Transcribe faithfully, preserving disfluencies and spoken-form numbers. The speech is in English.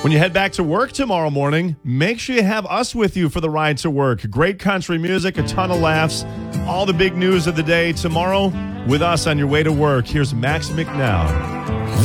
When you head back to work tomorrow morning, make sure you have us with you for the ride to work. Great country music, a ton of laughs, all the big news of the day tomorrow with us on your way to work. Here's Max McNown.